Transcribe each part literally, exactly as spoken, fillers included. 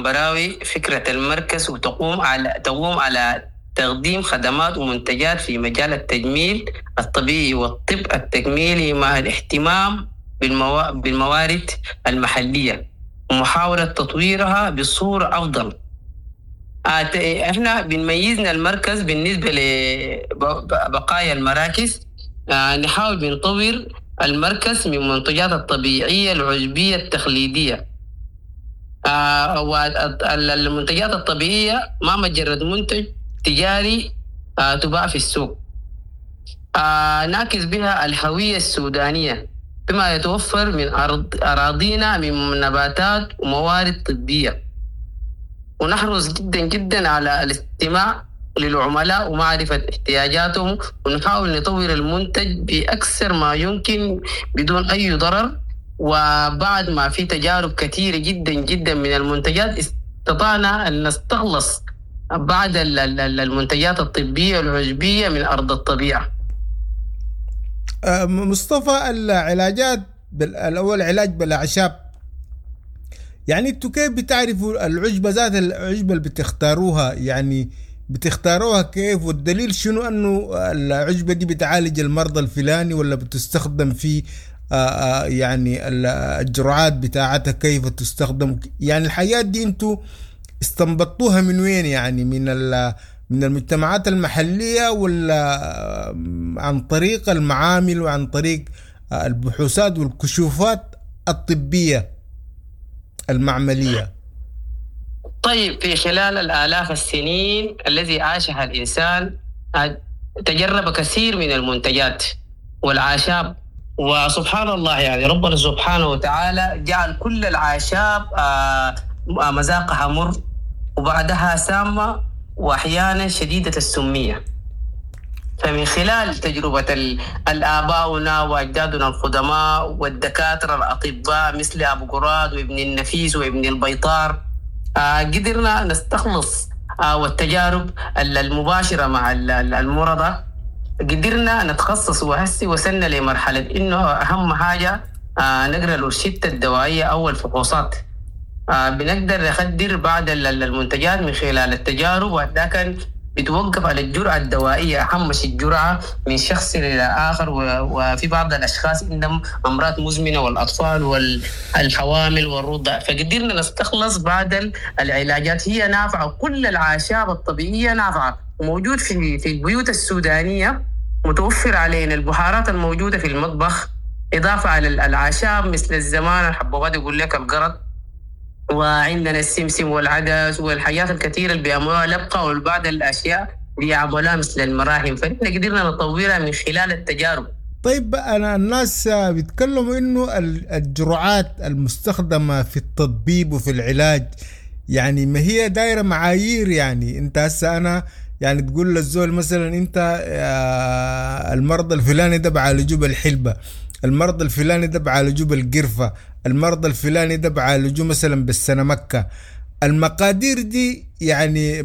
العنبراوي فكرة المركز وتقوم على تقوم على تقديم خدمات ومنتجات في مجال التجميل الطبيعي والطب التكميلي مع الاهتمام بالموا... بالموارد المحلية ومحاولة تطويرها بصورة أفضل. احنا بنميزنا المركز بالنسبة لبقايا المراكز. نحاول بنطور المركز من المنتجات الطبيعية العشبية التقليدية. والمنتجات الطبيعية ما مجرد منتج تجاري تباع في السوق. نعكس بها الهوية السودانية بما يتوفر من أراضينا من نباتات وموارد طبية، ونحرص جدا جدا على الاستماع للعملاء ومعرفة احتياجاتهم، ونحاول نطور المنتج بأكثر ما يمكن بدون أي ضرر. وبعد ما في تجارب كثيرة جدا جدا من المنتجات استطعنا أن نستخلص بعض المنتجات الطبية والعشبية من أرض الطبيعة. مصطفى، العلاجات الأول علاج بالأعشاب، يعني انتوا كيف بتعرفوا العشبة ذات العشبة اللي بتختاروها؟ يعني بتختاروها كيف؟ والدليل شنو انه العشبة دي بتعالج المرضى الفلاني ولا بتستخدم في آآ آآ يعني الجرعات بتاعتها كيف تستخدم؟ يعني الحاجات دي انتوا استنبطوها من وين؟ يعني من من المجتمعات المحلية ولا عن طريق المعامل وعن طريق البحوثات والكشوفات الطبية المعملية؟ طيب، في خلال الآلاف السنين الذي عاشها الإنسان تجرب كثير من المنتجات والأعشاب، وسبحان الله يعني ربنا سبحانه وتعالى جعل كل الأعشاب مذاقها مر وبعدها سامة وأحيانا شديدة السمية. فمن خلال تجربة الآباؤنا وأجدادنا القدماء والدكاترة الأطباء مثل أبو قراد وابن النفيس وابن البيطار قدرنا نستخلص والتجارب المباشرة مع المرضى قدرنا نتخصص وهسي وصلنا لمرحلة إنه أهم حاجة نقرأ الروشتة الدوائية أو الفحوصات. بنقدر نقدر بعض المنتجات من خلال التجارب، ولكن بتوقف على الجرعة الدوائية أهمش الجرعة من شخص إلى آخر. وفي بعض الأشخاص عندهم أمراض مزمنة والأطفال والحوامل والرضع، فقدرنا نستخلص بعض العلاجات هي نافعة. كل الأعشاب الطبيعية نافعة وموجود في في البيوت السودانية، متوفر علينا البهارات الموجودة في المطبخ، إضافة على الأعشاب مثل الزمان الحبوبات يقول لك القرض، وعندنا السمسم والعدس والحاجات الكثيرة اللي بيعملوها لبقة، والبعض الأشياء بيعملوها مثل المراهم، فإحنا قدرنا نطورها من خلال التجارب. طيب، أنا الناس بيتكلموا إنه الجرعات المستخدمة في التطبيب وفي العلاج يعني ما هي دايرة معايير. يعني أنت هسه أنا يعني تقول للزول مثلا أنت المرضى الفلاني ده بعالجوه بالحلبة، المرضى الفلاني ده بعالجوه بالقرفة، المرضى الفلاني ده بعالجوه مثلا بالسنمكة. المقادير دي يعني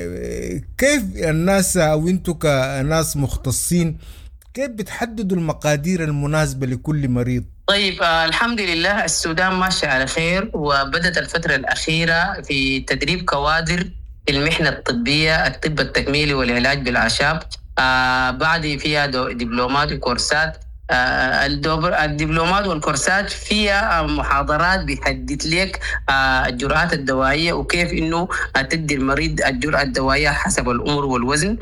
كيف الناس أو أنتوا كناس مختصين كيف بتحددوا المقادير المناسبة لكل مريض؟ طيب، آه الحمد لله السودان ماشي على خير، وبدأت الفترة الأخيرة في تدريب كوادر المحنة الطبية الطب التكميلي والعلاج بالأعشاب. آه بعد فيها دبلومات وكورسات. آه الدبلومات والكورسات فيها محاضرات بيحدد لك آه الجرعات الدوائية وكيف إنه تدي المريض الجرعة الدوائية حسب العمر والوزن.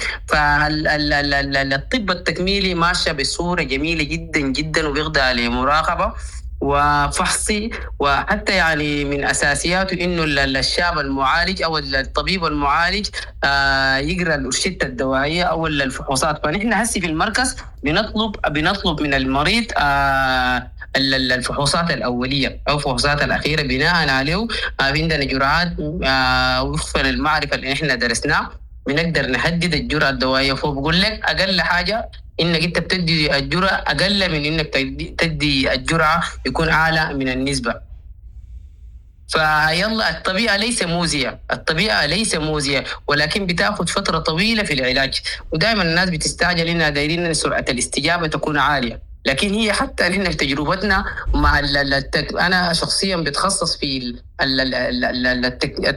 فالطب التكميلي ماشي بصورة جميلة جدا جدا وبيخضع لمراقبة وفحصي، وحتى يعني من أساسياته إنه الشاب المعالج أو الطبيب المعالج آه يقرأ الروشتة الدوائية أو الفحوصات. فنحن هسي في المركز بنطلب بنطلب من المريض آه الفحوصات الأولية أو الفحوصات الأخيرة، بناء عليه آه عندنا جرعات آه وفقا للمعرفة اللي نحن درسناه بنقدر نحدد الجرعة الدوائية. فبقول لك أقل حاجة إنك أنت بتدي الجرعة أقل من إنك تدي الجرعة يكون أعلى من النسبة. فيلا الطبيعة ليس موزية، الطبيعة ليس موزية، ولكن بتأخذ فترة طويلة في العلاج. ودائما الناس بتستعجل إنها دايرين سرعة الاستجابة تكون عالية، لكن هي حتى نحن في تجربتنا مع التك... أنا شخصيا بتخصص في التك...